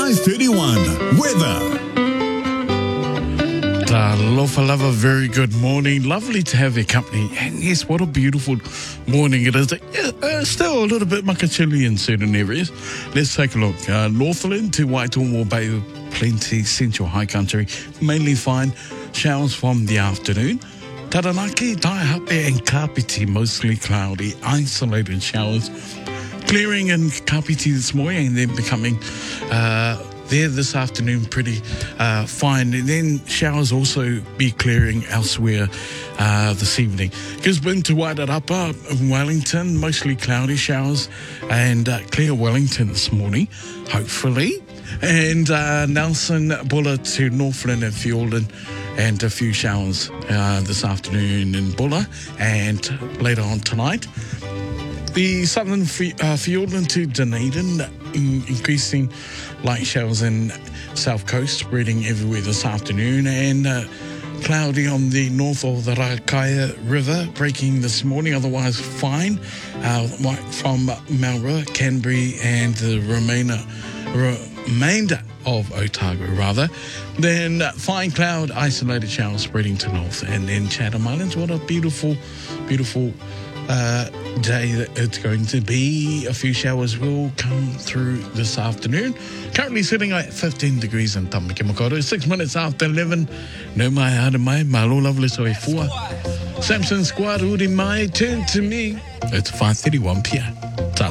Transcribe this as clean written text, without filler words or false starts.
5:31 weather. Alofa lava, very good morning. Lovely to have your company. And yes, what a beautiful morning it is. Still a little bit chilly in certain areas. Let's take a look. Northland to Waitomo Bay, plenty central high country, mainly fine. Showers from the afternoon. Taranaki, Taihape and Kapiti, mostly cloudy, isolated showers. Clearing in Kapiti this morning and then becoming there this afternoon pretty fine. And then showers also be clearing elsewhere this evening. Gisborne to Wairarapa, Wellington, mostly cloudy showers and clear Wellington this morning, hopefully. And Nelson, Bulla to Northland and Fiordland, and a few showers this afternoon in Bulla and later on tonight. The southern Fiordland to Dunedin, increasing light showers in south coast, spreading everywhere this afternoon, and cloudy on the north of the Rakaia River, breaking this morning, otherwise fine, from Marua, Canterbury, and the remainder of Otago, rather. Then fine cloud, isolated showers spreading to north, and then Chatham Islands. What a beautiful, beautiful day that it's going to be. A few showers will come through this afternoon. Currently sitting at 15 degrees in Tamaki Makaurau. 6 minutes after 11. No mai hara mai, malo lovely soe fua. Samson Squad, uri mai, turn to me. It's 5:31 p.m.